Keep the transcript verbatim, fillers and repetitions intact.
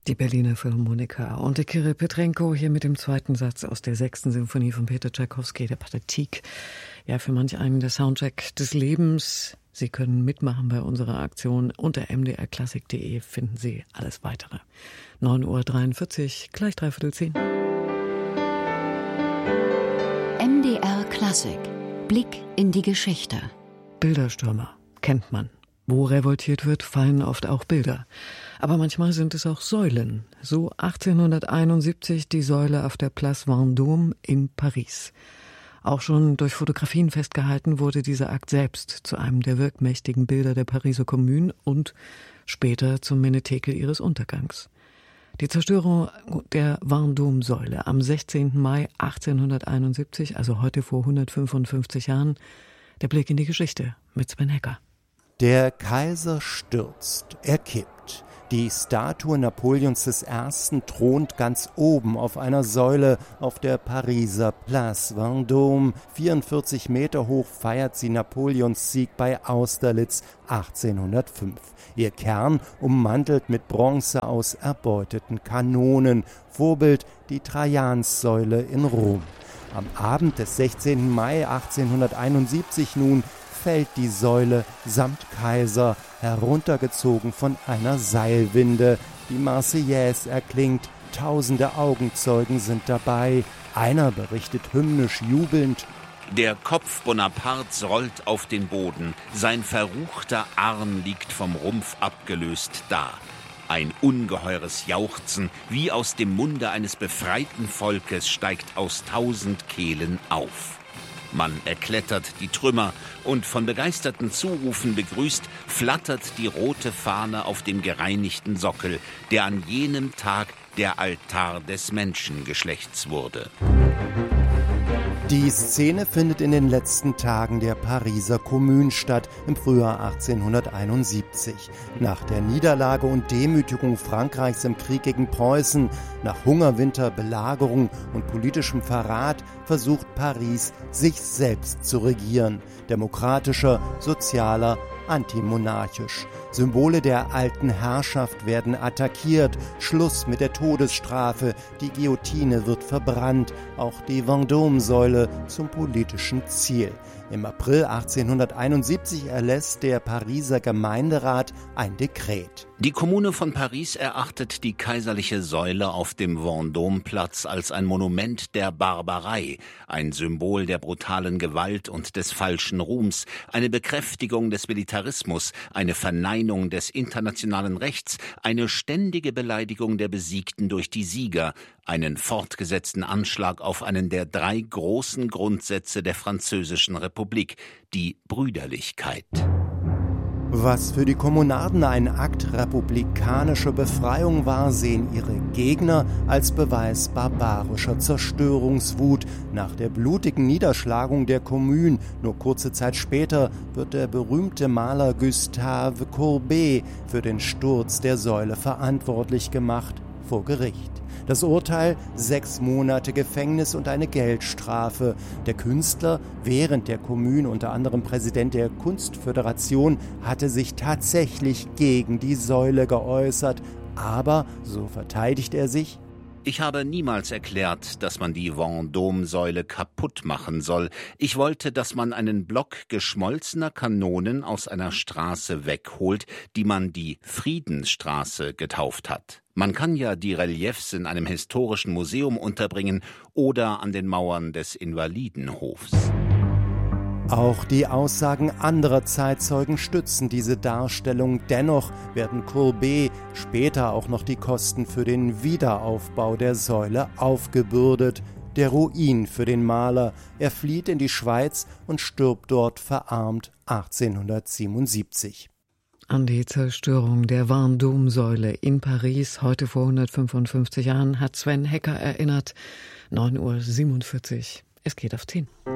Die Berliner Philharmoniker und der Kirill Petrenko hier mit dem zweiten Satz aus der sechsten Sinfonie von Peter Tschaikowski, der Pathetique. Ja, für manch einen der Soundtrack des Lebens. Sie können mitmachen bei unserer Aktion. Unter m d r klassik punkt d e finden Sie alles Weitere. neun Uhr dreiundvierzig, gleich dreiviertel zehn. M D R Klassik. Blick in die Geschichte. Bilderstürmer kennt man. Wo revoltiert wird, fallen oft auch Bilder. Aber manchmal sind es auch Säulen. So achtzehnhunderteinundsiebzig die Säule auf der Place Vendôme in Paris. Auch schon durch Fotografien festgehalten wurde dieser Akt selbst zu einem der wirkmächtigen Bilder der Pariser Kommune und später zum Menetekel ihres Untergangs. Die Zerstörung der Vendôme-Säule am sechzehnten Mai achtzehnhunderteinundsiebzig, also heute vor hundertfünfundfünfzig Jahren, der Blick in die Geschichte mit Sven Hecker. Der Kaiser stürzt, er kippt. Die Statue Napoleons des Ersten thront ganz oben auf einer Säule auf der Pariser Place Vendôme. vierundvierzig Meter hoch feiert sie Napoleons Sieg bei Austerlitz achtzehnhundertfünf. Ihr Kern ummantelt mit Bronze aus erbeuteten Kanonen. Vorbild die Trajanssäule in Rom. Am Abend des sechzehnten Mai achtzehnhunderteinundsiebzig nun fällt die Säule samt Kaiser, heruntergezogen von einer Seilwinde. Die Marseillaise erklingt, tausende Augenzeugen sind dabei. Einer berichtet hymnisch jubelnd: Der Kopf Bonapartes rollt auf den Boden, sein verruchter Arm liegt vom Rumpf abgelöst da. Ein ungeheures Jauchzen, wie aus dem Munde eines befreiten Volkes, steigt aus tausend Kehlen auf. Man erklettert die Trümmer und von begeisterten Zurufen begrüßt, flattert die rote Fahne auf dem gereinigten Sockel, der an jenem Tag der Altar des Menschengeschlechts wurde. Die Szene findet in den letzten Tagen der Pariser Kommune statt, im Frühjahr achtzehnhunderteinundsiebzig. Nach der Niederlage und Demütigung Frankreichs im Krieg gegen Preußen, nach Hungerwinter, Belagerung und politischem Verrat versucht Paris, sich selbst zu regieren. Demokratischer, sozialer, antimonarchisch. Symbole der alten Herrschaft werden attackiert. Schluss mit der Todesstrafe. Die Guillotine wird verbrannt. Auch die Vendôme-Säule zum politischen Ziel. Im April achtzehnhunderteinundsiebzig erlässt der Pariser Gemeinderat ein Dekret. Die Kommune von Paris erachtet die kaiserliche Säule auf dem Vendôme-Platz als ein Monument der Barbarei, ein Symbol der brutalen Gewalt und des falschen Ruhms, eine Bekräftigung des Militarismus, eine Verneinung des internationalen Rechts, eine ständige Beleidigung der Besiegten durch die Sieger, einen fortgesetzten Anschlag auf einen der drei großen Grundsätze der französischen Republik, die Brüderlichkeit. Was für die Kommunarden ein Akt republikanischer Befreiung war, sehen ihre Gegner als Beweis barbarischer Zerstörungswut. Nach der blutigen Niederschlagung der Kommune, nur kurze Zeit später, wird der berühmte Maler Gustave Courbet für den Sturz der Säule verantwortlich gemacht, vor Gericht. Das Urteil: sechs Monate Gefängnis und eine Geldstrafe. Der Künstler, während der Kommune unter anderem Präsident der Kunstföderation, hatte sich tatsächlich gegen die Säule geäußert. Aber, so verteidigt er sich: Ich habe niemals erklärt, dass man die Vendôme-Säule kaputt machen soll. Ich wollte, dass man einen Block geschmolzener Kanonen aus einer Straße wegholt, die man die Friedensstraße getauft hat. Man kann ja die Reliefs in einem historischen Museum unterbringen oder an den Mauern des Invalidenhofs. Auch die Aussagen anderer Zeitzeugen stützen diese Darstellung. Dennoch werden Courbet später auch noch die Kosten für den Wiederaufbau der Säule aufgebürdet. Der Ruin für den Maler. Er flieht in die Schweiz und stirbt dort verarmt achtzehnhundertsiebenundsiebzig. An die Zerstörung der Vendôme-Säule in Paris heute vor hundertfünfundfünfzig Jahren hat Sven Hecker erinnert. neun Uhr siebenundvierzig. Es geht auf zehn.